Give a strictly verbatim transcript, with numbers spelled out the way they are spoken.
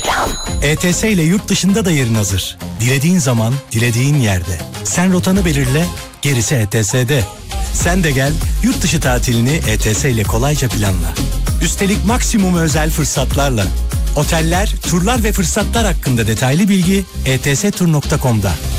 Reklam. E T S ile yurt dışında da yerin hazır. Dilediğin zaman, dilediğin yerde. Sen rotanı belirle, gerisi E T S'de. Sen de gel, yurt dışı tatilini E T S ile kolayca planla. Üstelik maksimum özel fırsatlarla. Oteller, turlar ve fırsatlar hakkında detaylı bilgi e t s tur nokta com'da.